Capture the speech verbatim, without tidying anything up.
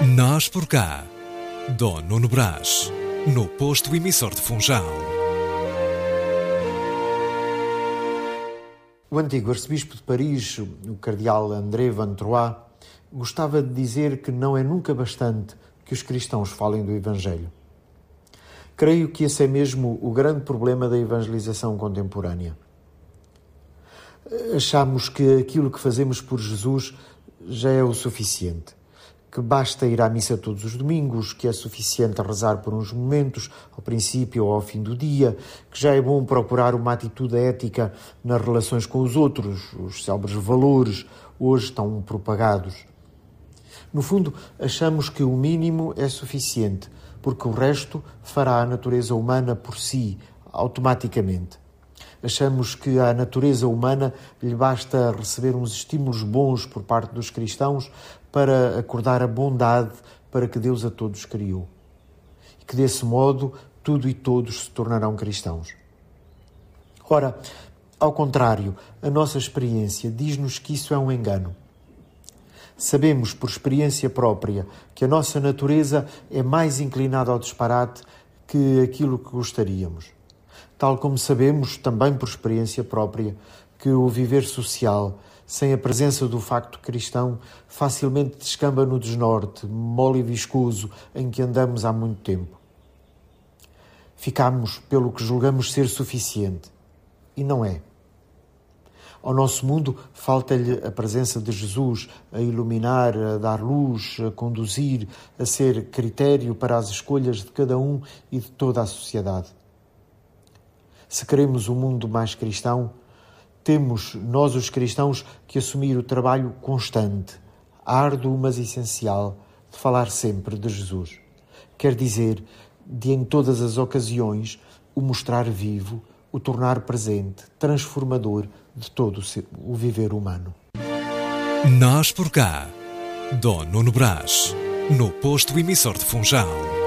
Nós por cá, Dom Nuno Brás, no posto emissor de Funchal. O antigo arcebispo de Paris, o cardeal André Van Troyes, gostava de dizer que não é nunca bastante que os cristãos falem do Evangelho. Creio que esse é mesmo o grande problema da evangelização contemporânea. Achamos que aquilo que fazemos por Jesus já é o suficiente, que basta ir à missa todos os domingos, que é suficiente rezar por uns momentos, ao princípio ou ao fim do dia, que já é bom procurar uma atitude ética nas relações com os outros, os célebres valores hoje tão propagados. No fundo, achamos que o mínimo é suficiente, porque o resto fará a natureza humana por si, automaticamente. Achamos que à natureza humana lhe basta receber uns estímulos bons por parte dos cristãos para acordar a bondade para que Deus a todos criou. E que desse modo tudo e todos se tornarão cristãos. Ora, ao contrário, a nossa experiência diz-nos que isso é um engano. Sabemos por experiência própria que a nossa natureza é mais inclinada ao disparate que aquilo que gostaríamos. Tal como sabemos, também por experiência própria, que o viver social, sem a presença do facto cristão, facilmente descamba no desnorte, mole e viscoso, em que andamos há muito tempo. Ficamos pelo que julgamos ser suficiente. E não é. Ao nosso mundo falta-lhe a presença de Jesus a iluminar, a dar luz, a conduzir, a ser critério para as escolhas de cada um e de toda a sociedade. Se queremos um mundo mais cristão, temos, nós os cristãos, que assumir o trabalho constante, árduo mas essencial, de falar sempre de Jesus. Quer dizer, de em todas as ocasiões o mostrar vivo, o tornar presente, transformador de todo o viver humano. Nós por cá, Dom Nuno Brás, no posto emissor de Funchal.